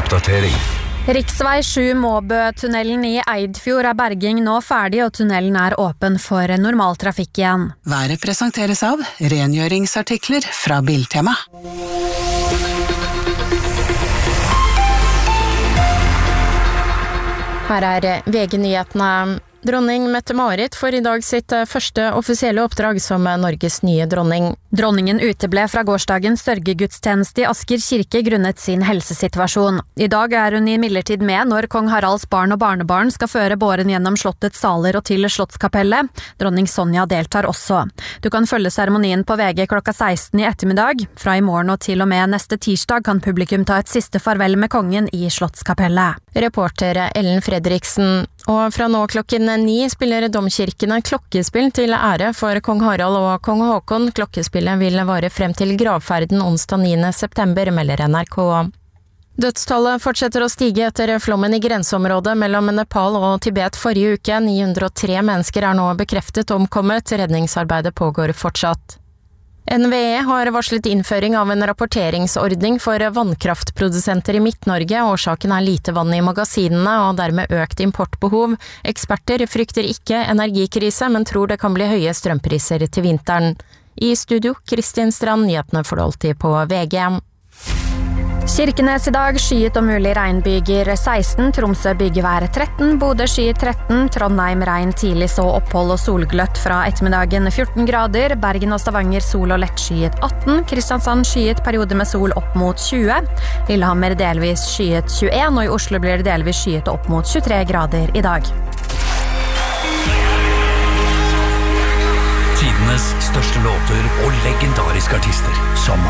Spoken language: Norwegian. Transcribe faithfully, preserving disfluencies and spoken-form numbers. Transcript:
oppdatering. Riksvei sju Måbø-tunnelen i Eidfjord er berging nå ferdig, og tunnelen er åpen for normaltrafikk igjen. Været presenteres av rengjøringsartikler fra Biltema. Her er V G-nyhetene. Dronning Mette-Marit får i dag sitt første offisielle oppdrag som Norges nye dronning. Dronningen uteble fra gårsdagens sørgegudstjeneste i Asker kirke grunnet sin helsesituasjon. I dag er hun imidlertid med når kong Haralds barn og barnebarn skal føre båren gjennom slottets saler og til Slottskapellet. Dronning Sonja deltar også. Du kan følge seremonien på V G klokka seksten i ettermiddag. Fra i morgen og til og med neste tirsdag kan publikum ta et siste farvel med kongen i Slottskapellet. Reporter Ellen Fredriksen. Og fra nå klokken ni spiller domkirkene klokkespill til ære for kong Harald og kong Håkon. Klokkespillet vil vare frem til gravferden onsdag niende september, melder N R K. Dødstallet fortsetter å stige etter flommen i grenseområdet mellom Nepal og Tibet forrige uke. ni hundre og tre mennesker er nå bekreftet omkommet. Redningsarbeidet pågår fortsatt. N V E har varslet innføring av en rapporteringsordning for vannkraftprodusenter i Midt-Norge. Årsaken er lite vann i magasinene og dermed økt importbehov. Eksperter frykter ikke energikrise, men tror det kan bli høye strømpriser til vinteren. I studio, Kristin Strand, nyhetene får du alltid på V G. Kirkenes i dag, skyet og mulig regnbyger seksten, Tromsø bygevær tretten, Bodø skyet tretten, Trondheim regn tidlig så opphold og solgløtt fra ettermiddagen fjorten grader, Bergen og Stavanger sol og lett skyet atten, Kristiansand skyet periode med sol opp mot tjue, Lillehammer delvis skyet tjueen, og i Oslo blir det delvis skyet opp mot tjuetre grader i dag. Tidenes største låter og legendariske artister som